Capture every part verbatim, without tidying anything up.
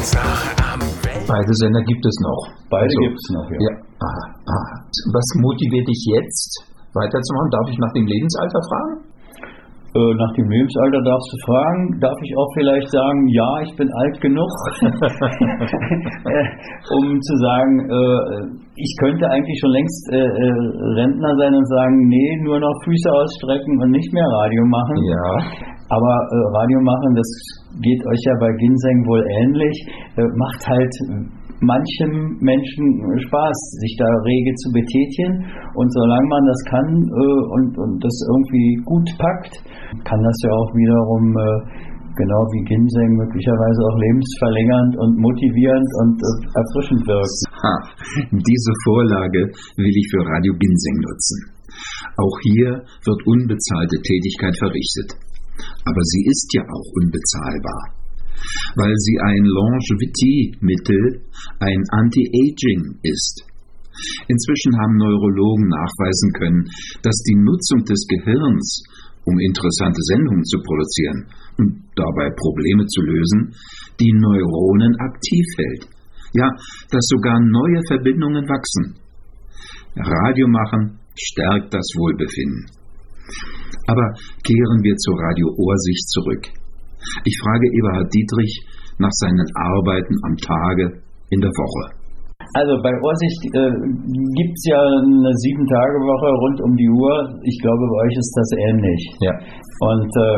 Beide Sender gibt es noch. Beide also, gibt es noch, ja. ja. Aha, aha. Was motiviert dich jetzt weiterzumachen? Darf ich nach dem Lebensalter fragen? Äh, nach dem Lebensalter darfst du fragen. Darf ich auch vielleicht sagen, ja, ich bin alt genug, um zu sagen, äh, ich könnte eigentlich schon längst äh, Rentner sein und sagen, nee, nur noch Füße ausstrecken und nicht mehr Radio machen. Ja. Aber äh, Radio machen, das geht euch ja bei Ginseng wohl ähnlich, äh, macht halt manchem Menschen Spaß, sich da rege zu betätigen, und solange man das kann äh, und, und das irgendwie gut packt, kann das ja auch wiederum äh, genau wie Ginseng möglicherweise auch lebensverlängernd und motivierend und äh, erfrischend wirken. Ha, diese Vorlage will ich für Radio Ginseng nutzen. Auch hier wird unbezahlte Tätigkeit verrichtet. Aber sie ist ja auch unbezahlbar, weil sie ein Longevity-Mittel, ein Anti-Aging ist. Inzwischen haben Neurologen nachweisen können, dass die Nutzung des Gehirns, um interessante Sendungen zu produzieren und dabei Probleme zu lösen, die Neuronen aktiv hält. Ja, dass sogar neue Verbindungen wachsen. Radio machen stärkt das Wohlbefinden. Aber kehren wir zur Radio Orsicht zurück. Ich frage Eberhard Dietrich nach seinen Arbeiten am Tage in der Woche. Also bei Orsicht äh, gibt es ja eine Sieben-Tage-Woche rund um die Uhr. Ich glaube, bei euch ist das ähnlich. Ja. Und äh,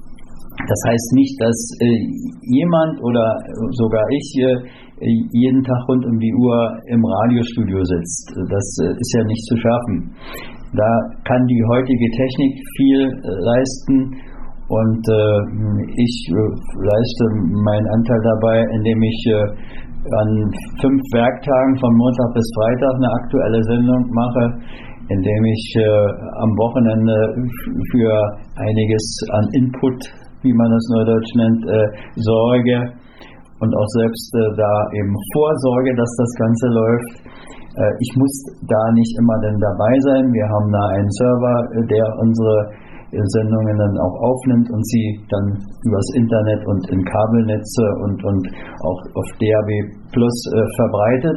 das heißt nicht, dass äh, jemand oder sogar ich äh, jeden Tag rund um die Uhr im Radiostudio sitzt. Das äh, ist ja nicht zu schaffen. Da kann die heutige Technik viel äh, leisten, und äh, ich äh, leiste meinen Anteil dabei, indem ich äh, an fünf Werktagen von Montag bis Freitag eine aktuelle Sendung mache, indem ich äh, am Wochenende für einiges an Input, wie man das neudeutsch nennt, äh, sorge und auch selbst äh, da eben vorsorge, dass das Ganze läuft. Äh, ich muss da nicht immer denn dabei sein. Wir haben da einen Server, der unsere Sendungen dann auch aufnimmt und sie dann übers Internet und in Kabelnetze und, und auch auf D A B Plus äh, verbreitet.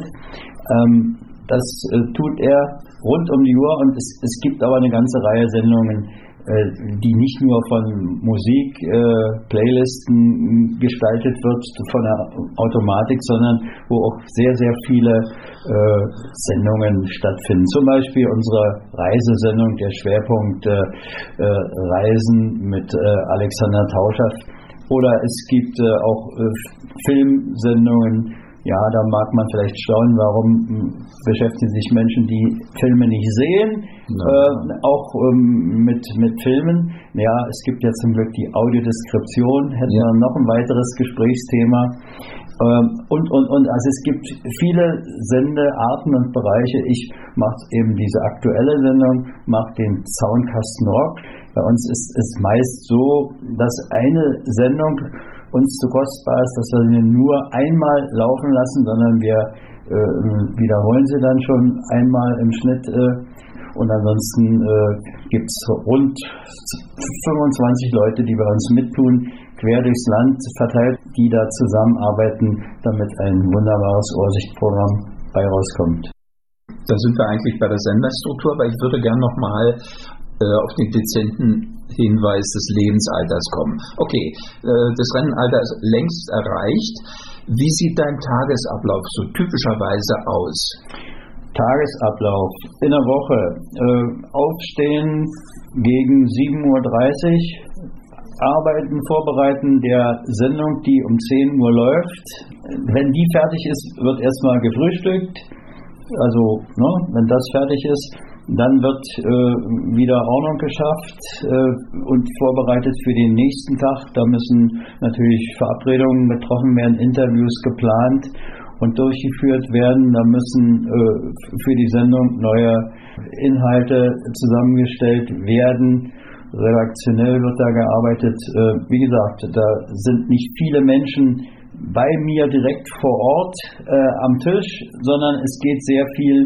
Ähm, das äh, tut er rund um die Uhr, und es, es gibt aber eine ganze Reihe Sendungen, äh, die nicht nur von Musik, äh, Playlisten gestaltet wird, von der Automatik, sondern wo auch sehr, sehr viele äh, Sendungen stattfinden. Zum Beispiel unsere Reisesendung, der Schwerpunkt äh, äh, Reisen mit äh, Alexander Tauscher. Oder es gibt äh, auch äh, Filmsendungen. Ja, da mag man vielleicht staunen, warum m, beschäftigen sich Menschen, die Filme nicht sehen, äh, auch ähm, mit, mit Filmen. Ja, es gibt ja zum Glück die Audiodeskription, hätten wir ja noch ein weiteres Gesprächsthema. Ähm, und, und, und, also es gibt viele Sendearten und Bereiche. Ich mache eben diese aktuelle Sendung, mache den Soundkasten Rock. Bei uns ist es meist so, dass eine Sendung uns zu kostbar ist, dass wir sie nur einmal laufen lassen, sondern wir äh, wiederholen sie dann schon einmal im Schnitt, äh, und ansonsten äh, gibt es rund fünfundzwanzig Leute, die bei uns mittun, quer durchs Land verteilt, die da zusammenarbeiten, damit ein wunderbares Orsichtprogramm bei rauskommt. Da sind wir eigentlich bei der Senderstruktur, aber ich würde gerne nochmal äh, auf den dezenten Hinweis des Lebensalters kommen. Okay, äh, das Rentenalter ist längst erreicht. Wie sieht dein Tagesablauf so typischerweise aus? Tagesablauf in der Woche. Äh, aufstehen gegen sieben Uhr dreißig, arbeiten, vorbereiten der Sendung, die um zehn Uhr läuft. Wenn die fertig ist, wird erstmal gefrühstückt. Also, ne, wenn das fertig ist, dann wird äh, wieder Ordnung geschafft äh, und vorbereitet für den nächsten Tag. Da müssen natürlich Verabredungen getroffen werden, Interviews geplant und durchgeführt werden. Da müssen äh, für die Sendung neue Inhalte zusammengestellt werden. Redaktionell wird da gearbeitet. Äh, wie gesagt, da sind nicht viele Menschen bei mir direkt vor Ort äh, am Tisch, sondern es geht sehr viel